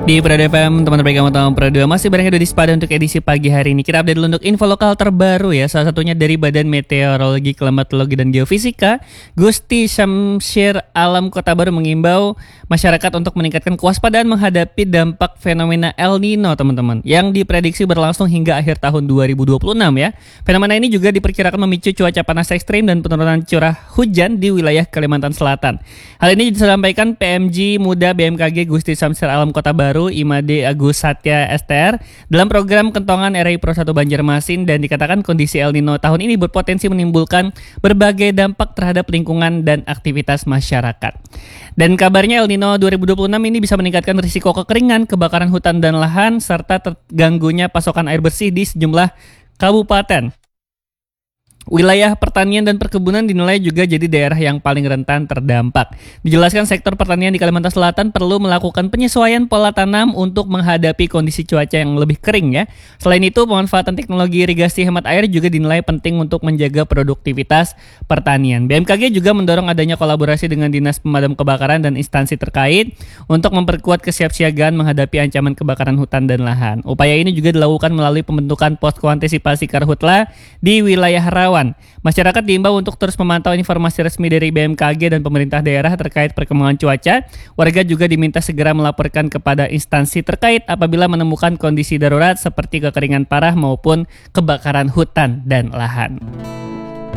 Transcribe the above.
Di Prado FM, teman terbaik kamu tahun Prado masih bareng di Spada untuk edisi pagi hari ini. Kita update dulu untuk info lokal terbaru ya. Salah satunya dari Badan Meteorologi, Klimatologi dan Geofisika, Gusti Syamsir Alam Kota Baru mengimbau masyarakat untuk meningkatkan kewaspadaan menghadapi dampak fenomena El Nino, teman-teman, yang diprediksi berlangsung hingga akhir tahun 2026 ya. Fenomena ini juga diperkirakan memicu cuaca panas ekstrim dan penurunan curah hujan di wilayah Kalimantan Selatan. Hal ini disampaikan PMG Muda BMKG Gusti Syamsir Alam Kota Baru Imade Agus Satya STR dalam program Kentongan RI Pro 1 Banjarmasin, dan dikatakan kondisi El Nino tahun ini berpotensi menimbulkan berbagai dampak terhadap lingkungan dan aktivitas masyarakat. Dan kabarnya El Nino 2026 ini bisa meningkatkan risiko kekeringan, kebakaran hutan dan lahan, serta terganggunya pasokan air bersih di sejumlah kabupaten. Wilayah pertanian dan perkebunan dinilai juga jadi daerah yang paling rentan terdampak. Dijelaskan sektor pertanian di Kalimantan Selatan perlu melakukan penyesuaian pola tanam untuk menghadapi kondisi cuaca yang lebih kering ya. Selain itu, pemanfaatan teknologi irigasi hemat air juga dinilai penting untuk menjaga produktivitas pertanian. BMKG juga mendorong adanya kolaborasi dengan Dinas Pemadam Kebakaran dan instansi terkait untuk memperkuat kesiapsiagaan menghadapi ancaman kebakaran hutan dan lahan. Upaya ini juga dilakukan melalui pembentukan posko antisipasi karhutla di wilayah rawan. Masyarakat diimbau untuk terus memantau informasi resmi dari BMKG dan pemerintah daerah terkait perkembangan cuaca. Warga juga diminta segera melaporkan kepada instansi terkait apabila menemukan kondisi darurat seperti kekeringan parah maupun kebakaran hutan dan lahan.